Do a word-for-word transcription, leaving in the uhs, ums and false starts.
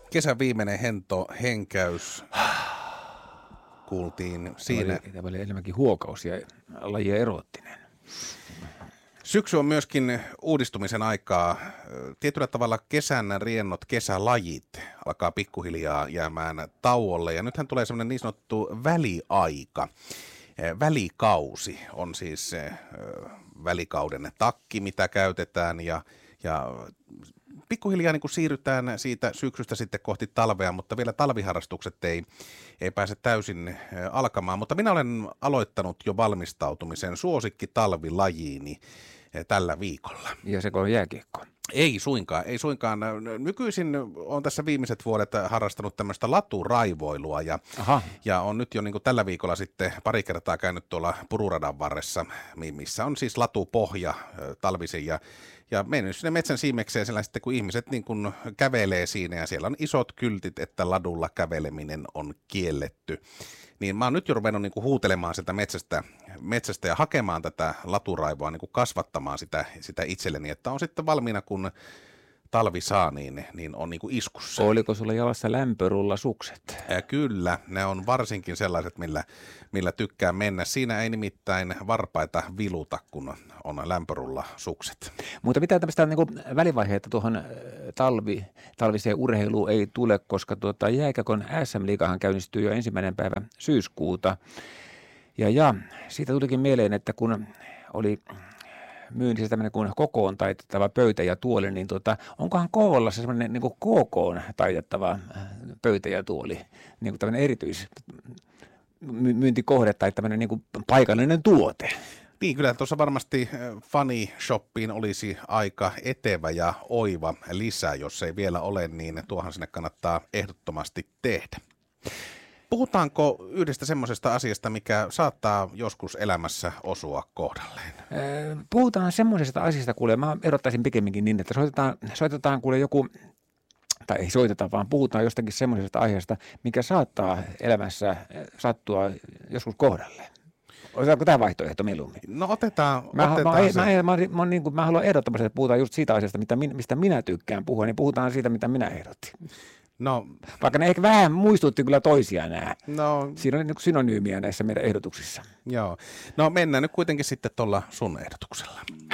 Kesän viimeinen hento henkäys kuultiin siinä. Tämä oli enemmänkin huokaus ja laji eroottinen. Syksy on myöskin uudistumisen aikaa. Tietyllä tavalla kesän riennot, kesälajit alkaa pikkuhiljaa jäämään tauolle. Ja nythän tulee semmoinen niin sanottu väliaika. Välikausi on siis se välikauden takki, mitä käytetään ja, ja pikkuhiljaa niin kuin siirrytään siitä syksystä sitten kohti talvea, mutta vielä talviharrastukset ei, ei pääse täysin alkamaan. Mutta minä olen aloittanut jo valmistautumisen suosikki talvilajiini tällä viikolla. Ja se on jääkiekko. Ei suinkaan, ei suinkaan. Nykyisin olen tässä viimeiset vuodet harrastanut tämmöistä laturaivoilua ja, ja on nyt jo niin kuin tällä viikolla sitten pari kertaa käynyt tuolla Pururadan varressa, missä on siis latupohja talvisin ja Ja mennyt sinne metsän siimekseen siellä sitten, kun ihmiset niin kun kävelee siinä ja siellä on isot kyltit, että ladulla käveleminen on kielletty. Niin mä oon nyt jo ruvennut niin kuin huutelemaan sieltä metsästä, metsästä ja hakemaan tätä laturaivoa, niin kuin kasvattamaan sitä, sitä itselleni, että on sitten valmiina, kun talvi saa, niin, niin on niin kuin iskussa. Oliko sulla jalassa lämpörulla sukset? Ja kyllä, ne on varsinkin sellaiset, millä, millä tykkää mennä. Siinä ei nimittäin varpaita viluta, kun on lämpörulla sukset. Mutta mitä tämmöistä niin kuin välivaiheita tuohon talvi, talviseen urheiluun ei tule, koska tuota, jääkiekon S M-liigahan käynnistyy jo ensimmäinen päivä syyskuuta. Ja, ja siitä tulikin mieleen, että kun oli myynnissä tämmöinen kuin kokoon taitettava pöytä ja tuoli, niin tota, onkohan Kouvolassa semmoinen niin kuin kokoon taitettava pöytä ja tuoli, niin kuin tämmöinen erityismyyntikohde tai tämmöinen niin kuin paikallinen tuote? Niin, kyllä tuossa varmasti Funny Shoppiin olisi aika etevä ja oiva lisä, jos ei vielä ole, niin tuohan sinne kannattaa ehdottomasti tehdä. Puhutaanko yhdestä semmoisesta asiasta, mikä saattaa joskus elämässä osua kohdalleen? Puhutaan semmoisesta asiasta, kuule, mä erottaisin pikemminkin niin, että soitetaan, soitetaan kuule joku, tai ei soiteta, vaan puhutaan jostakin semmoisesta aiheesta, mikä saattaa elämässä sattua joskus kohdalle. Osaako tämä vaihtoehto mieluummin? No otetaan, mä, otetaan mä, se. Mä, mä, mä, mä, niin kuin, mä haluan ehdottomasti, että puhutaan just siitä asiasta, mitä, mistä minä tykkään puhua, niin puhutaan siitä, mitä minä ehdotin. No, Vaikka ne ehkä vähän muistutti kyllä toisiaan nämä. No, Siinä on synonyymiä näissä meidän ehdotuksissa. Joo. No mennään nyt kuitenkin sitten tuolla sun ehdotuksella.